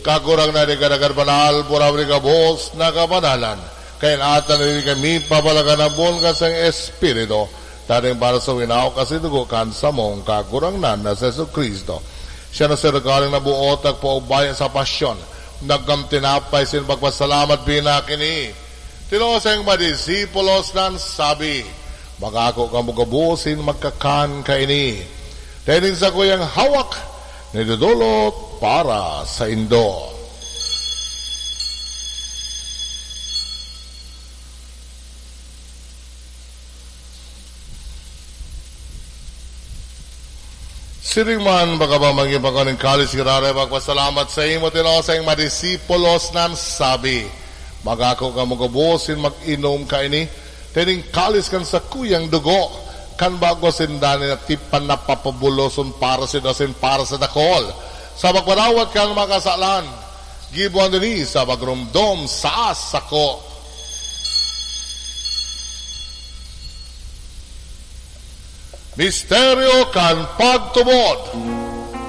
kagurang na di kadagan banal, purawri ka bos na kabanalan, kaya atan na kami papalagan na buon ka sa Espiritu, taring para sa winaw kasi dugo kan sa mong kagurang na sa Yesu Kristo. Siya na sa regaling na buot at paubayan sa pasyon, nagkamtinapay sin pagpasalamat binakini. Tinoseng madisipulos nan sabi, magako ka mugabusin magkakan kaini. Tening sa kuyang hawak, nidudulot para sa Indo. Siring man baka ba mag-ibang ng kalis kirare magpasalamat sa imo tinoseng madisipulos nan sabi, magako ka mugabusin mag-inom kaini. Tening kalis kan sa kuyang dugo, kan bago sindani na tipan na papabuloson para sa dakol. Sa pagparawat kan makasalan, gibuan din sa pagrumdom sa sako. Misteryo kan pagtubod.